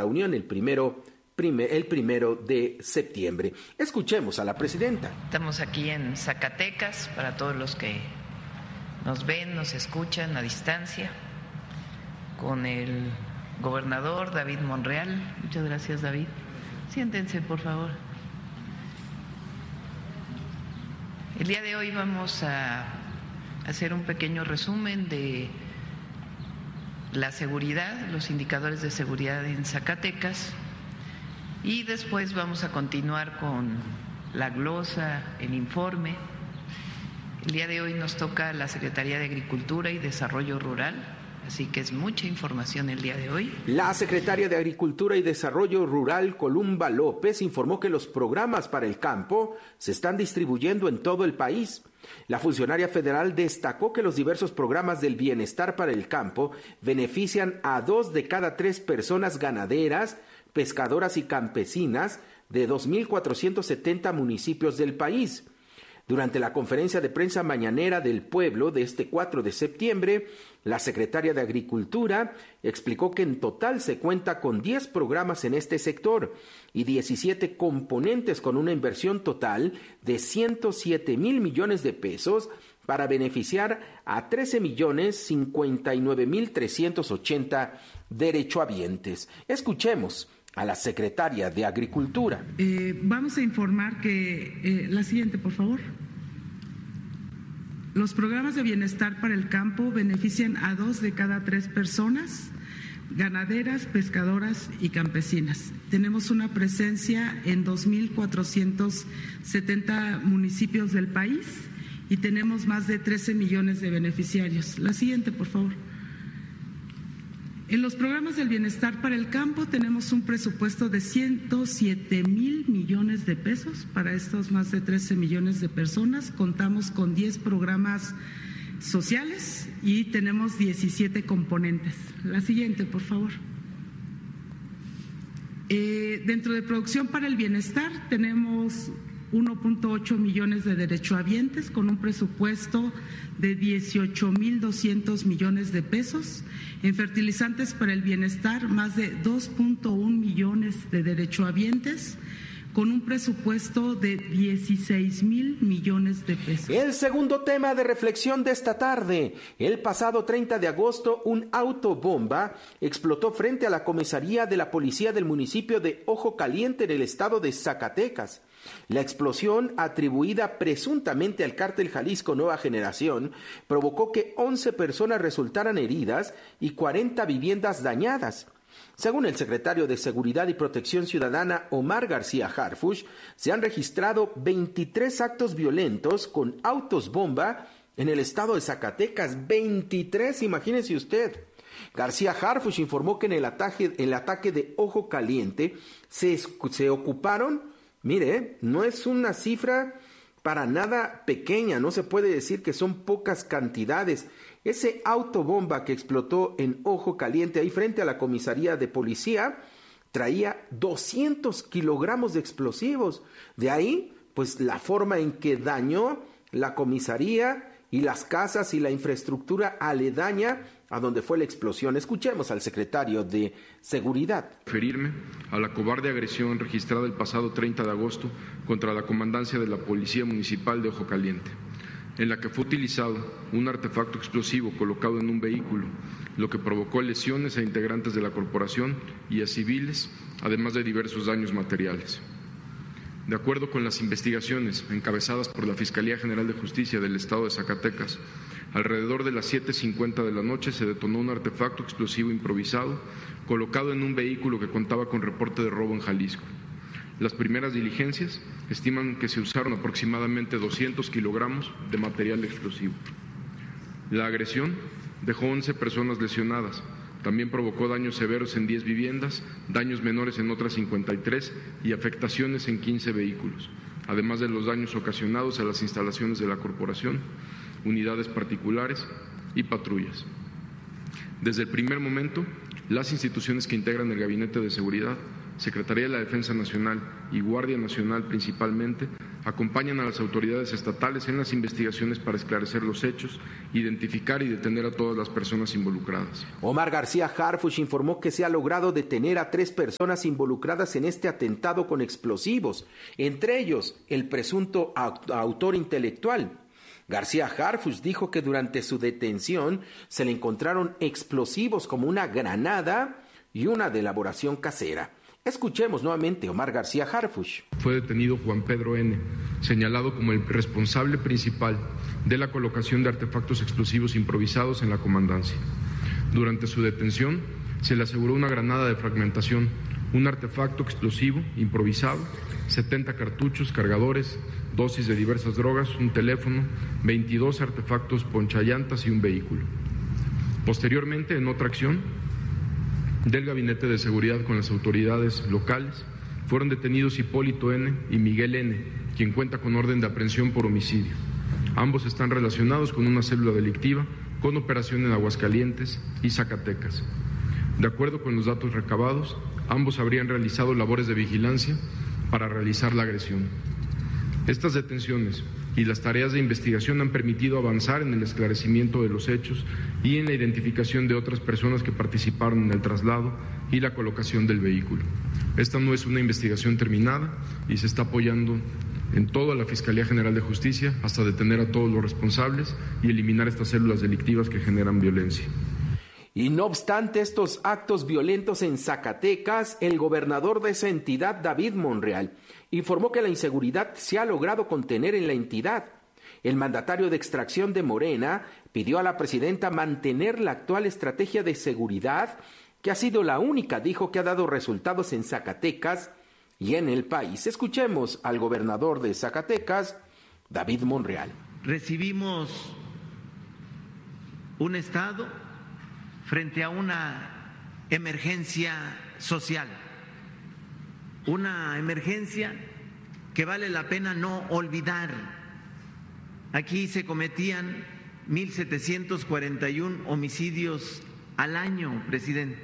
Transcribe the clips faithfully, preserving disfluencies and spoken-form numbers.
Unión el primero, prime, el primero de septiembre. Escuchemos a la presidenta. Estamos aquí en Zacatecas para todos los que nos ven, nos escuchan a distancia, con el gobernador David Monreal. Muchas gracias, David. Siéntense, por favor. El día de hoy vamos a hacer un pequeño resumen de la seguridad, los indicadores de seguridad en Zacatecas, y después vamos a continuar con la glosa, el informe. El día de hoy nos toca la Secretaría de Agricultura y Desarrollo Rural, así que es mucha información el día de hoy. La secretaria de Agricultura y Desarrollo Rural, Columba López, informó que los programas para el campo se están distribuyendo en todo el país. La funcionaria federal destacó que los diversos programas del bienestar para el campo benefician a dos de cada tres personas ganaderas, pescadoras y campesinas de dos mil cuatrocientos setenta municipios del país. Durante la conferencia de prensa mañanera del pueblo de este cuatro de septiembre, la secretaria de Agricultura explicó que en total se cuenta con diez programas en este sector y diecisiete componentes con una inversión total de ciento siete mil millones de pesos para beneficiar a trece millones cincuenta y nueve mil trescientos ochenta derechohabientes. Escuchemos a la secretaria de Agricultura. Eh, vamos a informar que, eh, la siguiente, por favor. Los programas de bienestar para el campo benefician a dos de cada tres personas, ganaderas, pescadoras y campesinas. Tenemos una presencia en dos mil cuatrocientos setenta municipios del país y tenemos más de trece millones de beneficiarios. La siguiente, por favor. En los programas del bienestar para el campo tenemos un presupuesto de ciento siete mil millones de pesos para estos más de trece millones de personas. Contamos con diez programas sociales y tenemos diecisiete componentes. La siguiente, por favor. Eh, dentro de producción para el bienestar tenemos uno punto ocho millones de derechohabientes con un presupuesto de dieciocho mil doscientos millones de pesos. En fertilizantes para el bienestar, más de dos punto uno millones de derechohabientes con un presupuesto de dieciséis mil millones de pesos. El segundo tema de reflexión de esta tarde. El pasado treinta de agosto, un autobomba explotó frente a la comisaría de la policía del municipio de Ojo Caliente en el estado de Zacatecas. La explosión, atribuida presuntamente al cártel Jalisco Nueva Generación, provocó que once personas resultaran heridas y cuarenta viviendas dañadas. Según el secretario de Seguridad y Protección Ciudadana, Omar García Harfuch, se han registrado veintitrés actos violentos con autos bomba en el estado de Zacatecas. veintitrés, imagínese usted. García Harfuch informó que en el ataque, el ataque de Ojo Caliente se, se ocuparon, mire, no es una cifra para nada pequeña, no se puede decir que son pocas cantidades. Ese autobomba que explotó en Ojo Caliente, ahí frente a la comisaría de policía, traía doscientos kilogramos de explosivos. De ahí, pues la forma en que dañó la comisaría y las casas y la infraestructura aledaña a donde fue la explosión. Escuchemos al secretario de Seguridad. Referirme a la cobarde agresión registrada el pasado treinta de agosto contra la comandancia de la Policía Municipal de Ojo Caliente, en la que fue utilizado un artefacto explosivo colocado en un vehículo, lo que provocó lesiones a integrantes de la corporación y a civiles, además de diversos daños materiales. De acuerdo con las investigaciones encabezadas por la Fiscalía General de Justicia del Estado de Zacatecas, alrededor de las siete cincuenta de la noche se detonó un artefacto explosivo improvisado colocado en un vehículo que contaba con reporte de robo en Jalisco. Las primeras diligencias estiman que se usaron aproximadamente doscientos kilogramos de material explosivo. La agresión dejó once personas lesionadas. También provocó daños severos en diez viviendas, daños menores en otras cincuenta y tres y afectaciones en quince vehículos, además de los daños ocasionados a las instalaciones de la corporación, unidades particulares y patrullas. Desde el primer momento, las instituciones que integran el Gabinete de Seguridad Secretaría de la Defensa Nacional y Guardia Nacional principalmente, acompañan a las autoridades estatales en las investigaciones para esclarecer los hechos, identificar y detener a todas las personas involucradas. Omar García Harfuch informó que se ha logrado detener a tres personas involucradas en este atentado con explosivos, entre ellos el presunto autor intelectual. García Harfuch dijo que durante su detención se le encontraron explosivos como una granada y una de elaboración casera. Escuchemos nuevamente a Omar García Harfuch. Fue detenido Juan Pedro N., señalado como el responsable principal de la colocación de artefactos explosivos improvisados en la comandancia. Durante su detención se le aseguró una granada de fragmentación, un artefacto explosivo improvisado, setenta cartuchos, cargadores, dosis de diversas drogas, un teléfono, veintidós artefactos ponchallantas y un vehículo. Posteriormente, en otra acción del Gabinete de Seguridad con las autoridades locales, fueron detenidos Hipólito N. y Miguel N., quien cuenta con orden de aprehensión por homicidio. Ambos están relacionados con una célula delictiva con operación en Aguascalientes y Zacatecas. De acuerdo con los datos recabados, ambos habrían realizado labores de vigilancia para realizar la agresión. Estas detenciones y las tareas de investigación han permitido avanzar en el esclarecimiento de los hechos y en la identificación de otras personas que participaron en el traslado y la colocación del vehículo. Esta no es una investigación terminada y se está apoyando en toda la Fiscalía General de Justicia hasta detener a todos los responsables y eliminar estas células delictivas que generan violencia. Y no obstante estos actos violentos en Zacatecas, el gobernador de esa entidad, David Monreal, informó que la inseguridad se ha logrado contener en la entidad. El mandatario de extracción de Morena pidió a la presidenta mantener la actual estrategia de seguridad, que ha sido la única, dijo, que ha dado resultados en Zacatecas y en el país. Escuchemos al gobernador de Zacatecas, David Monreal. Recibimos un estado frente a una emergencia social, una emergencia que vale la pena no olvidar. Aquí se cometían mil setecientos cuarenta y uno homicidios al año, presidente.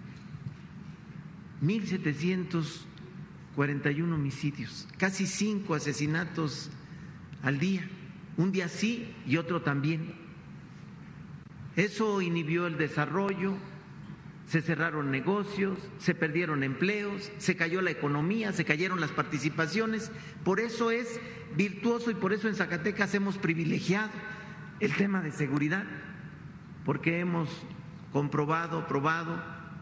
mil setecientos cuarenta y uno homicidios, casi cinco asesinatos al día, un día sí y otro también. Eso inhibió el desarrollo, se cerraron negocios, se perdieron empleos, se cayó la economía, se cayeron las participaciones. Por eso es virtuoso y por eso en Zacatecas hemos privilegiado el tema de seguridad, porque hemos comprobado, probado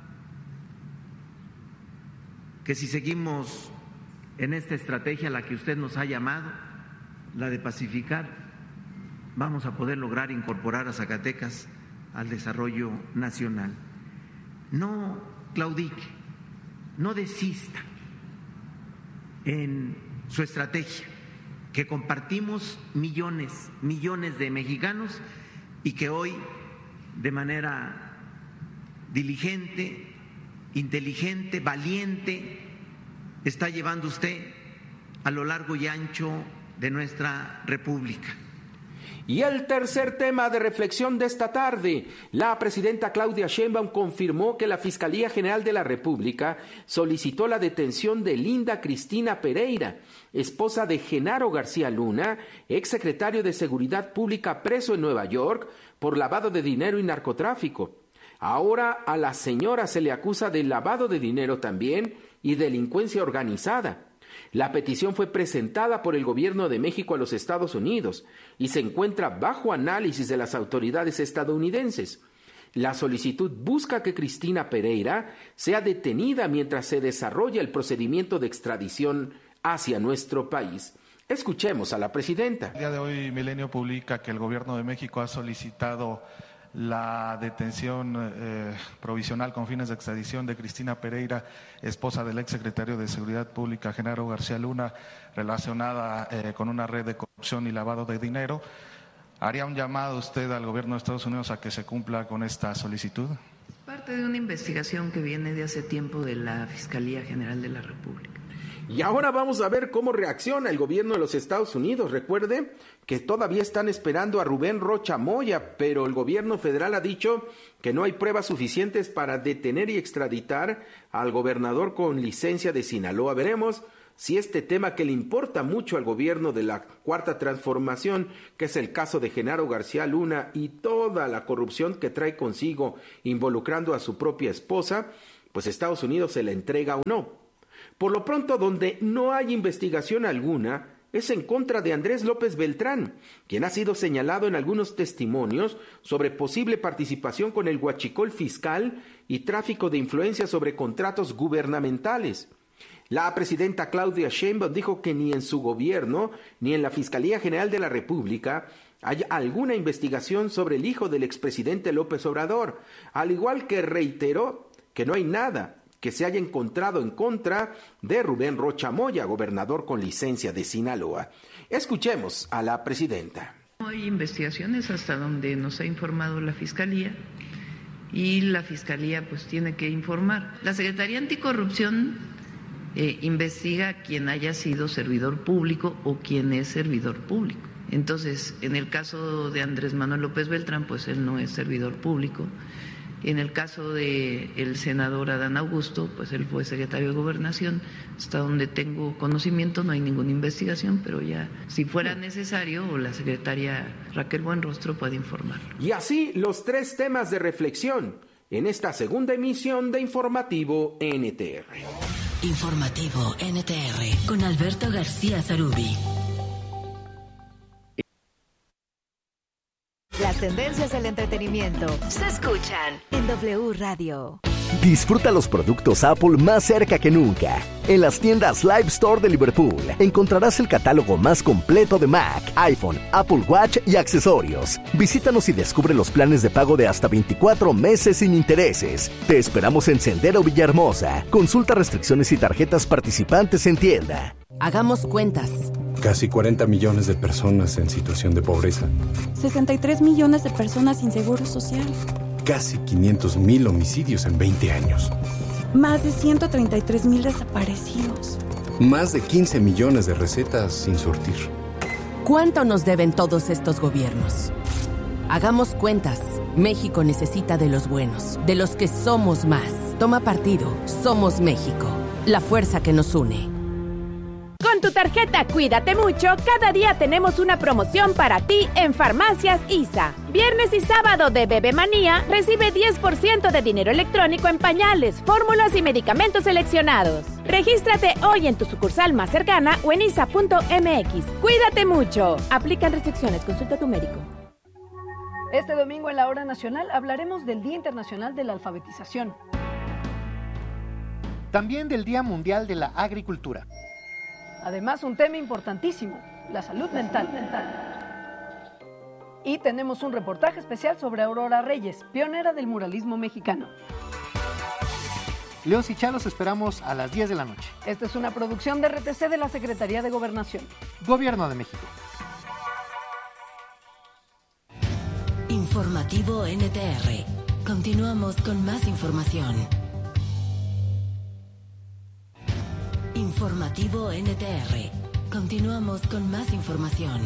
que si seguimos en esta estrategia a la que usted nos ha llamado, la de pacificar, vamos a poder lograr incorporar a Zacatecas al desarrollo nacional. No claudique, no desista en su estrategia, que compartimos millones, millones de mexicanos y que hoy, de manera diligente, inteligente, valiente, está llevando usted a lo largo y ancho de nuestra República. Y el tercer tema de reflexión de esta tarde, la presidenta Claudia Sheinbaum confirmó que la Fiscalía General de la República solicitó la detención de Linda Cristina Pereira, esposa de Genaro García Luna, exsecretario de Seguridad Pública preso en Nueva York por lavado de dinero y narcotráfico. Ahora a la señora se le acusa de lavado de dinero también y delincuencia organizada. La petición fue presentada por el Gobierno de México a los Estados Unidos y se encuentra bajo análisis de las autoridades estadounidenses. La solicitud busca que Cristina Pereira sea detenida mientras se desarrolla el procedimiento de extradición hacia nuestro país. Escuchemos a la presidenta. El día de hoy Milenio publica que el Gobierno de México ha solicitado la detención eh, provisional con fines de extradición de Cristina Pereira, esposa del exsecretario de Seguridad Pública Genaro García Luna, relacionada eh, con una red de corrupción y lavado de dinero. ¿Haría un llamado usted al gobierno de Estados Unidos a que se cumpla con esta solicitud? Parte de una investigación que viene de hace tiempo de la Fiscalía General de la República. Y ahora vamos a ver cómo reacciona el gobierno de los Estados Unidos. Recuerde que todavía están esperando a Rubén Rocha Moya, pero el gobierno federal ha dicho que no hay pruebas suficientes para detener y extraditar al gobernador con licencia de Sinaloa. Veremos si este tema que le importa mucho al gobierno de la Cuarta Transformación, que es el caso de Genaro García Luna y toda la corrupción que trae consigo involucrando a su propia esposa, pues Estados Unidos se la entrega o no. Por lo pronto, donde no hay investigación alguna, es en contra de Andrés López Beltrán, quien ha sido señalado en algunos testimonios sobre posible participación con el huachicol fiscal y tráfico de influencia sobre contratos gubernamentales. La presidenta Claudia Sheinbaum dijo que ni en su gobierno ni en la Fiscalía General de la República hay alguna investigación sobre el hijo del expresidente López Obrador, al igual que reiteró que no hay nada que se haya encontrado en contra de Rubén Rocha Moya, gobernador con licencia de Sinaloa. Escuchemos a la presidenta. No hay investigaciones hasta donde nos ha informado la Fiscalía y la Fiscalía pues tiene que informar. La Secretaría Anticorrupción eh, investiga a quien haya sido servidor público o quien es servidor público. Entonces, en el caso de Andrés Manuel López Beltrán, pues él no es servidor público. En el caso del senador Adán Augusto, pues él fue secretario de Gobernación. Hasta donde tengo conocimiento no hay ninguna investigación, pero ya si fuera necesario, o la secretaria Raquel Buenrostro puede informarlo. Y así los tres temas de reflexión en esta segunda emisión de Informativo N T R. Informativo N T R con Alberto García Zarubi. Las tendencias del entretenimiento se escuchan en W Radio. Disfruta los productos Apple más cerca que nunca. En las tiendas Live Store de Liverpool encontrarás el catálogo más completo de Mac, iPhone, Apple Watch y accesorios. Visítanos y descubre los planes de pago de hasta veinticuatro meses sin intereses. Te esperamos en Sendero Villahermosa. Consulta restricciones y tarjetas participantes en tienda. Hagamos cuentas. Casi cuarenta millones de personas en situación de pobreza. sesenta y tres millones de personas sin seguro social. Casi quinientos mil homicidios en veinte años. Más de ciento treinta y tres mil desaparecidos. Más de quince millones de recetas sin surtir. ¿Cuánto nos deben todos estos gobiernos? Hagamos cuentas. México necesita de los buenos, de los que somos más. Toma partido. Somos México. La fuerza que nos une. Con tu tarjeta Cuídate Mucho, cada día tenemos una promoción para ti en Farmacias I S A. Viernes y sábado de Bebé Manía, recibe diez por ciento de dinero electrónico en pañales, fórmulas y medicamentos seleccionados. Regístrate hoy en tu sucursal más cercana o en I S A punto M X. Cuídate mucho. Aplican restricciones. Consulta a tu médico. Este domingo en la Hora Nacional hablaremos del Día Internacional de la Alfabetización. También del Día Mundial de la Agricultura. Además, un tema importantísimo, la salud mental. Y tenemos un reportaje especial sobre Aurora Reyes, pionera del muralismo mexicano. Leos y Chalos esperamos a las diez de la noche. Esta es una producción de R T C de la Secretaría de Gobernación. Gobierno de México. Informativo N T R. Continuamos con más información. Informativo N T R. Continuamos con más información.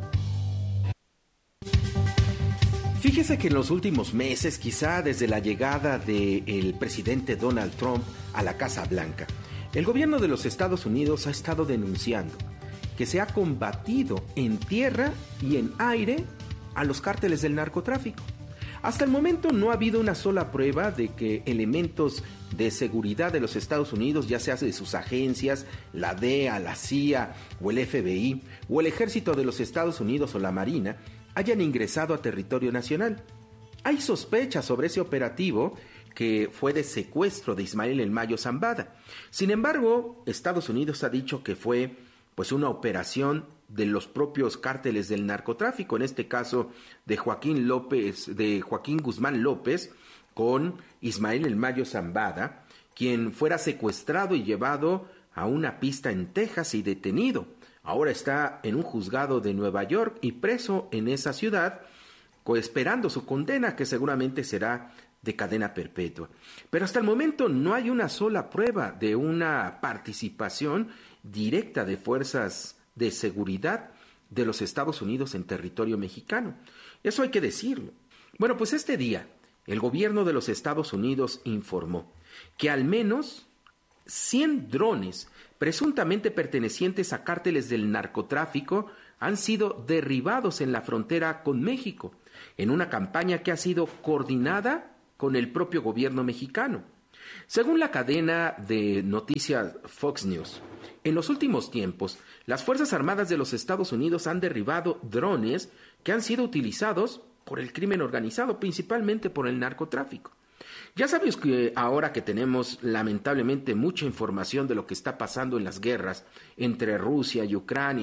Fíjese que en los últimos meses, quizá desde la llegada del presidente Donald Trump a la Casa Blanca, el gobierno de los Estados Unidos ha estado denunciando que se ha combatido en tierra y en aire a los cárteles del narcotráfico. Hasta el momento no ha habido una sola prueba de que elementos de seguridad de los Estados Unidos, ya sea de sus agencias, la D E A, la C I A o el F B I, o el Ejército de los Estados Unidos o la Marina, hayan ingresado a territorio nacional. Hay sospechas sobre ese operativo que fue de secuestro de Ismael El Mayo Zambada. Sin embargo, Estados Unidos ha dicho que fue pues una operación de los propios cárteles del narcotráfico, en este caso de Joaquín López, de Joaquín Guzmán López, con Ismael El Mayo Zambada, quien fuera secuestrado y llevado a una pista en Texas y detenido. Ahora está en un juzgado de Nueva York y preso en esa ciudad, esperando su condena, que seguramente será de cadena perpetua. Pero hasta el momento no hay una sola prueba de una participación directa de fuerzas de seguridad de los Estados Unidos en territorio mexicano. Eso hay que decirlo. Bueno, pues este día el gobierno de los Estados Unidos informó que al menos cien drones presuntamente pertenecientes a cárteles del narcotráfico han sido derribados en la frontera con México, en una campaña que ha sido coordinada con el propio gobierno mexicano. Según la cadena de noticias Fox News, en los últimos tiempos, las Fuerzas Armadas de los Estados Unidos han derribado drones que han sido utilizados por el crimen organizado, principalmente por el narcotráfico. Ya sabes que ahora que tenemos lamentablemente mucha información de lo que está pasando en las guerras entre Rusia y Ucrania,